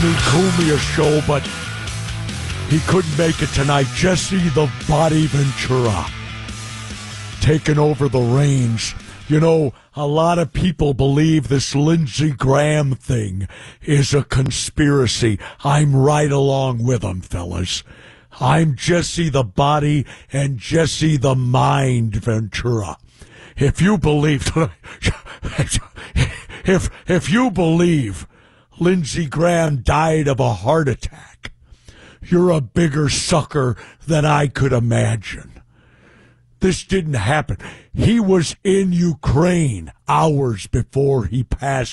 Jimmy Cumia show, but he couldn't make it tonight. Jesse the Body Ventura taking over the reins. You know, a lot of people believe this Lindsey Graham thing is a conspiracy. I'm right along with them, fellas. I'm Jesse the Body and Jesse the Mind Ventura. If you believe, if you believe Lindsey Graham died of a heart attack, you're a bigger sucker than I could imagine. This didn't happen. He was in Ukraine hours before he passed